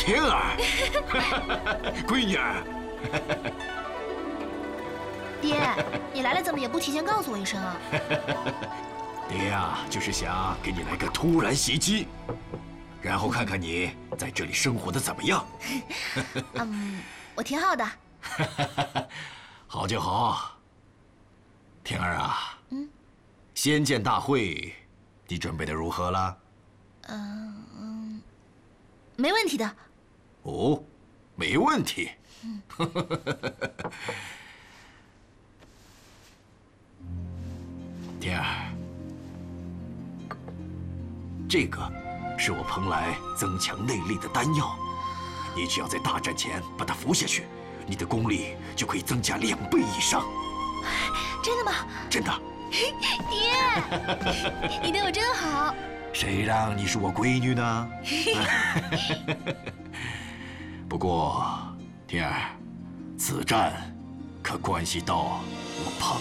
天儿，闺女儿。 爹，你来了怎么也不提前告诉我一声啊？ 爹呀，就是想给你来个突然袭击，然后看看你在这里生活的怎么样。 我挺好的。 好就好。天儿啊，仙剑大会，你准备的如何了？ 没问题的。 哦，没问题。天儿，这个是我蓬莱增强内力的丹药，你只要在大战前把它服下去，你的功力就可以增加2倍以上。 真的吗？ 真的。 爹，你对我真好。 谁让你是我闺女呢？不过，天儿，此战可关系到我蓬